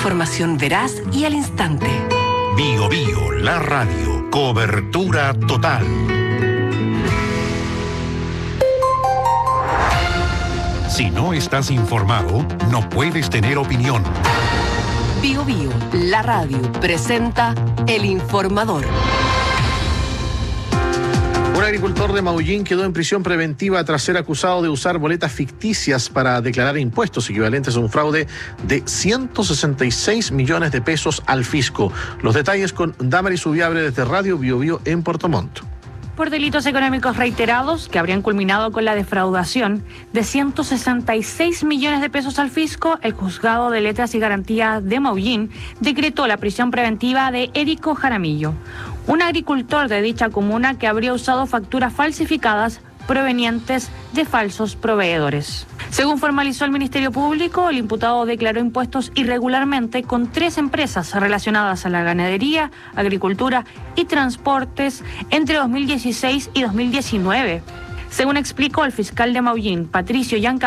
Información veraz y al instante. Bio Bio, la radio. Cobertura total. Si no estás informado, no puedes tener opinión. Bio Bio, la radio, presenta El Informador. Un agricultor de Maullín quedó en prisión preventiva tras ser acusado de usar boletas ficticias para declarar impuestos equivalentes a un fraude de 166 millones de pesos al fisco. Los detalles con Damaris Ubiabre desde Radio Bio Bio en Puerto Montt. Por delitos económicos reiterados que habrían culminado con la defraudación de 166 millones de pesos al fisco, el Juzgado de Letras y Garantías de Maullín decretó la prisión preventiva de Érico Jaramillo, un agricultor de dicha comuna que habría usado facturas falsificadas provenientes de falsos proveedores. Según formalizó el Ministerio Público, el imputado declaró impuestos irregularmente con 3 empresas relacionadas a la ganadería, agricultura y transportes entre 2016 y 2019. Según explicó el fiscal de Maullín, Patricio Yanca